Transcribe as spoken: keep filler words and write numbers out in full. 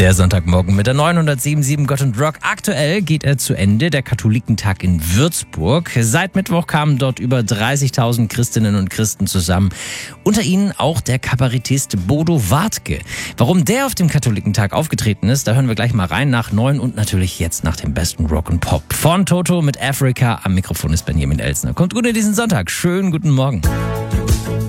Der Sonntagmorgen mit der neunhundertsiebenundsiebzig Gott und Rock. Aktuell geht er zu Ende, der Katholikentag in Würzburg. Seit Mittwoch kamen dort über dreißigtausend Christinnen und Christen zusammen. Unter ihnen auch der Kabarettist Bodo Wartke. Warum der auf dem Katholikentag aufgetreten ist, da hören wir gleich mal rein nach neun und natürlich jetzt nach dem besten Rock und Pop. Von Toto mit Africa. Am Mikrofon ist Benjamin Elsner. Kommt gut in diesen Sonntag. Schönen guten Morgen.